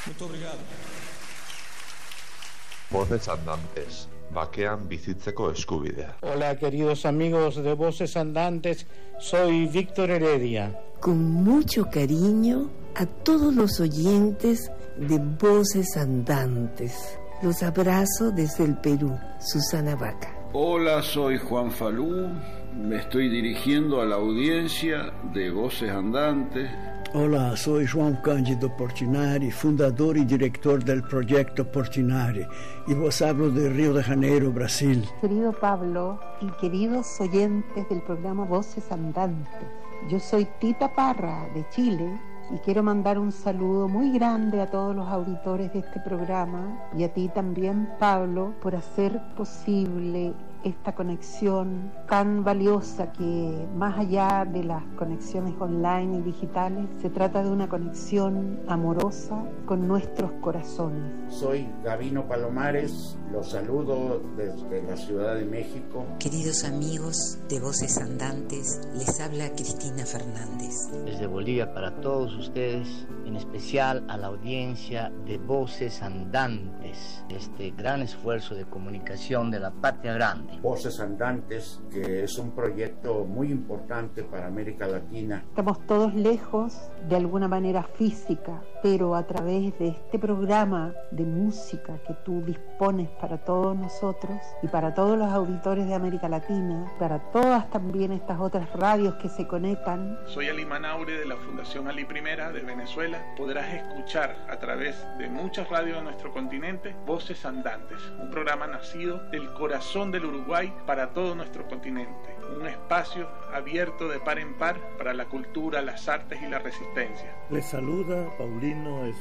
Muito obrigado. Voces Andantes, bakean bizitzeko eskubidea. Hola, queridos amigos de Voces Andantes, soy Víctor Heredia. Con mucho cariño a todos los oyentes de Voces Andantes. Los abrazo desde el Perú, Susana Vaca. Hola, soy Juan Falú, me estoy dirigiendo a la audiencia de Voces Andantes. Hola, soy João Cândido Portinari, fundador y director del proyecto Portinari, y vos hablo de Río de Janeiro, Brasil. Querido Pablo y queridos oyentes del programa Voces Andantes, yo soy Tita Parra de Chile y quiero mandar un saludo muy grande a todos los auditores de este programa y a ti también, Pablo, por hacer posible esta conexión tan valiosa que, más allá de las conexiones online y digitales, se trata de una conexión amorosa con nuestros corazones. Soy Gabino Palomares, los saludo desde la Ciudad de México. Queridos amigos de Voces Andantes, les habla Cristina Fernández. Desde Bolivia para todos ustedes, en especial a la audiencia de Voces Andantes, este gran esfuerzo de comunicación de la patria grande. Voces Andantes, que es un proyecto muy importante para América Latina. Estamos todos lejos de alguna manera física, pero a través de este programa de música que tú dispones para todos nosotros y para todos los auditores de América Latina, para todas también estas otras radios que se conectan. Soy Ali Manaure de la Fundación Ali Primera de Venezuela. Podrás escuchar a través de muchas radios de nuestro continente Voces Andantes, un programa nacido del corazón del Uruguay para todo nuestro continente, un espacio abierto de par en par para la cultura, las artes y la resistencia. Les saluda Paulino